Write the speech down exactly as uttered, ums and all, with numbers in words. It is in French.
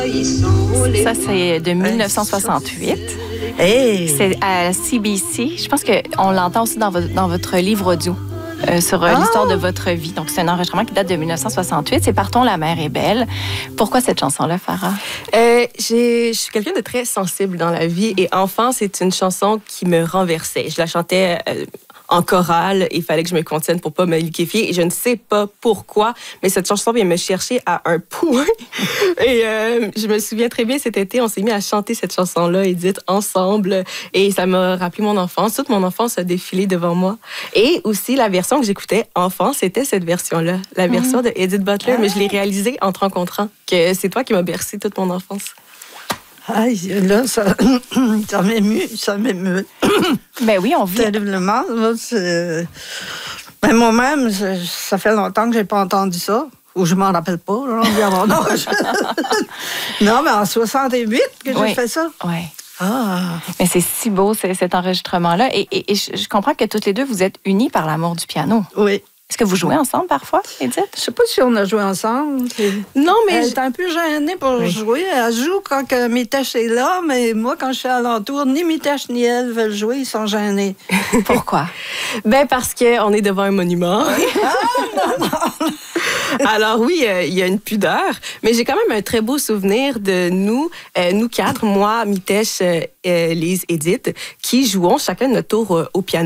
Ça, c'est de dix-neuf cent soixante-huit. Hey. C'est à C B C. Je pense qu'on l'entend aussi dans votre, dans votre livre audio. Euh, sur euh, Ah! l'histoire de votre vie. Donc, c'est un enregistrement qui date de dix-neuf cent soixante-huit. C'est Partons, la mer est belle. Pourquoi cette chanson-là, Farah? Euh, j'ai, je suis quelqu'un de très sensible dans la vie et enfant, c'est une chanson qui me renversait. Je la chantais euh, en chorale et il fallait que je me contienne pour pas me liquéfier. Et je ne sais pas pourquoi, mais cette chanson vient me chercher à un point. Et euh, je me souviens très bien, cet été, on s'est mis à chanter cette chanson-là, Edith, ensemble. Et ça m'a rappelé mon enfance. Toute mon enfance a défilé devant moi. Et aussi, la version que j'écoutais enfant, c'était cette version-là. La version mmh. de Edith Butler. Ah. Mais je l'ai réalisée en te rencontrant, que c'est toi qui m'as bercé toute mon enfance. Aïe, là, ça, ça m'émue, ça m'émeut. Ben oui, on vit. Terriblement. Là, c'est... Ben moi-même, ça fait longtemps que j'ai pas entendu ça. Ou je m'en rappelle pas, là, on dit à mon âge. Non, mais en soixante-huit que oui. j'ai fait ça. Oui. Ah. Mais c'est si beau, c'est, cet enregistrement-là. Et, et, et je, je comprends que toutes les deux, vous êtes unies par l'amour du piano. Oui. Est-ce que vous jouez ensemble parfois, Edith? Je sais pas si on a joué ensemble. Non, mais... Elle est un peu gênée pour oui. jouer. Elle joue quand que Mitesh est là, mais moi, quand je suis alentour, ni Mitesh ni elle veulent jouer, ils sont gênés. Pourquoi? Ben parce qu'on est devant un monument. Oui. Ah, non, non. Alors oui, il euh, y a une pudeur, mais j'ai quand même un très beau souvenir de nous, euh, nous quatre, moi, Mitesh, euh, Lise, Edith, qui jouons chacun notre tour euh, au piano.